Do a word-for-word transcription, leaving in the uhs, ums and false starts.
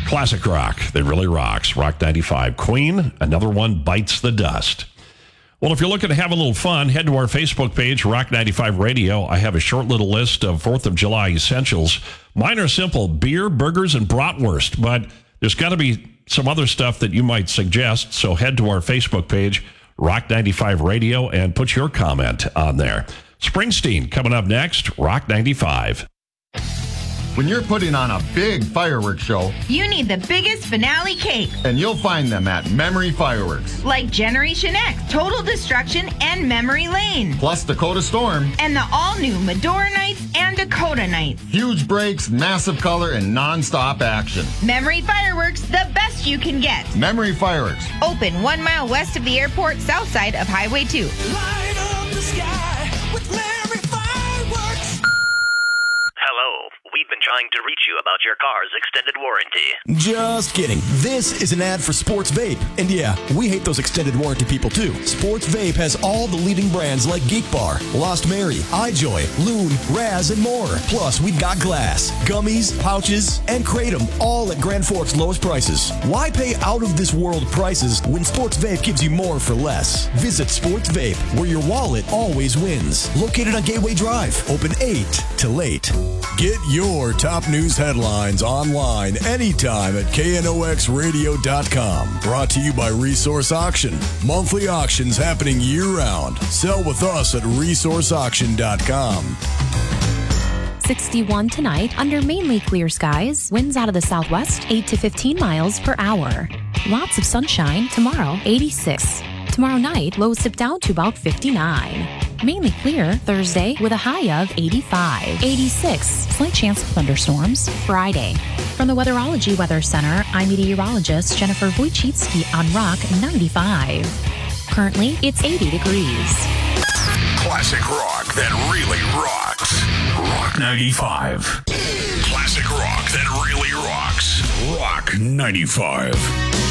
Classic rock that really rocks. Rock ninety-five. Queen, another one bites the dust. Well, if you're looking to have a little fun, head to our Facebook page, Rock ninety-five Radio. I have a short little list of fourth of July essentials. Mine are simple, beer, burgers, and bratwurst, but there's got to be some other stuff that you might suggest, so head to our Facebook page, Rock ninety-five Radio, and put your comment on there. Springsteen coming up next, Rock ninety-five. When you're putting on a big fireworks show, you need the biggest finale cake. And you'll find them at Memory Fireworks. Like Generation X, Total Destruction, and Memory Lane. Plus Dakota Storm. And the all-new Medora Nights and Dakota Nights. Huge breaks, massive color, and non-stop action. Memory Fireworks, the best you can get. Memory Fireworks. Open one mile west of the airport, south side of Highway two. Light up the sky with Memory Fireworks. Hello. We've been trying to reach you about your car's extended warranty. Just kidding. This is an ad for Sports Vape. And yeah, we hate those extended warranty people too. Sports Vape has all the leading brands like Geek Bar, Lost Mary, iJoy, Loon, Raz, and more. Plus, we've got glass, gummies, pouches, and Kratom, all at Grand Forks' lowest prices. Why pay out-of-this-world prices when Sports Vape gives you more for less? Visit Sports Vape, where your wallet always wins. Located on Gateway Drive. Open eight to late. Get your top news headlines online anytime at K N O X radio dot com. Brought to you by Resource Auction. Monthly auctions happening year-round. Sell with us at resource auction dot com. sixty-one tonight under mainly clear skies. Winds out of the southwest, eight to fifteen miles per hour. Lots of sunshine tomorrow, eighty-six. Tomorrow night, lows dip down to about fifty-nine. Mainly clear Thursday with a high of eighty-five. eighty-six. Slight chance of thunderstorms Friday. From the Weatherology Weather Center, I'm meteorologist Jennifer Wojcicki on Rock ninety-five. Currently, it's eighty degrees. Classic rock that really rocks. Rock ninety-five. Classic rock that really rocks. Rock ninety-five.